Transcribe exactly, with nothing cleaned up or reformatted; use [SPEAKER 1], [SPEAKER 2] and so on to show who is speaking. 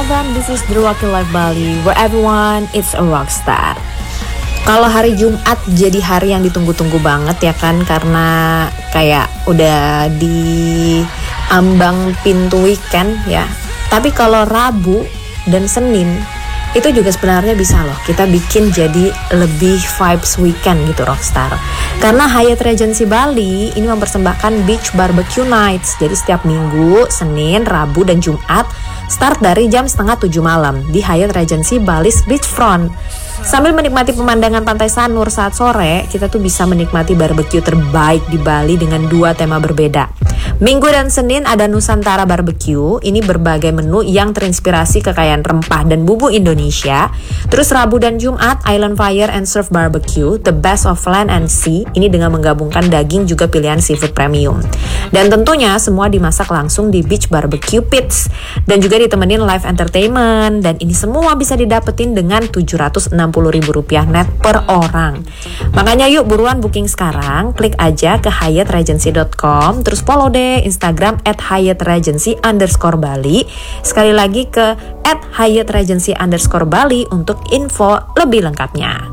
[SPEAKER 1] everyone, this is The Rocky Life Bali, where everyone is a rockstar. Kalau hari Jumat jadi hari yang ditunggu-tunggu banget ya kan, karena kayak udah di ambang pintu weekend ya. Tapi kalau Rabu dan Senin itu juga sebenarnya bisa loh kita bikin jadi lebih vibes weekend gitu rockstar. Karena Hyatt Regency Bali ini mempersembahkan Beach Barbecue Nights. Jadi setiap Minggu, Senin, Rabu, dan Jumat start dari jam setengah tujuh malam di Hyatt Regency Bali's Beachfront. Sambil menikmati pemandangan pantai Sanur saat sore, kita tuh bisa menikmati barbecue terbaik di Bali dengan dua tema berbeda. Minggu dan Senin ada Nusantara Barbecue, ini berbagai menu yang terinspirasi kekayaan rempah dan bumbu Indonesia. Terus Rabu dan Jumat, Island Fire and Surf Barbecue, the best of land and sea, ini dengan menggabungkan daging juga pilihan seafood premium. Dan tentunya semua dimasak langsung di Beach Barbecue Pits, dan juga ditemenin live entertainment, dan ini semua bisa didapetin dengan tujuh ratus enam puluh ribu rupiah net per orang. Makanya yuk buruan booking sekarang, klik aja ke hyatt regency dot com, terus follow deh Instagram at hyatt regency underscore Bali. Sekali lagi ke at hyatt regency underscore Bali untuk info lebih lengkapnya.